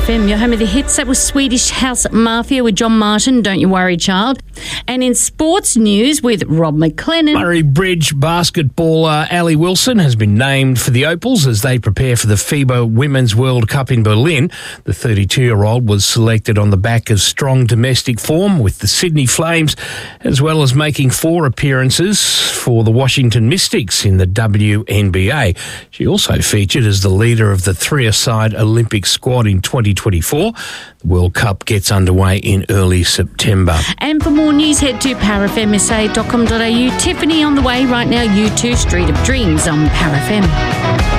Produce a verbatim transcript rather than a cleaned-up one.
F M, your home of the hits. That was Swedish House Mafia with John Martin, Don't You Worry Child. And in sports news with Rob McLennan. Murray Bridge basketballer Ali Wilson has been named for the Opals as they prepare for the FIBA Women's World Cup in Berlin. The thirty-two-year-old was selected on the back of strong domestic form with the Sydney Flames, as well as making four appearances for the Washington Mystics in the W N B A. She also featured as the leader of the three-a-side Olympic squad in twenty twenty-four. The World Cup gets underway in early September. And for more news, head to power f m s a dot com dot a u. Tiffany on the way right now. U two Street of Dreams on Power F M.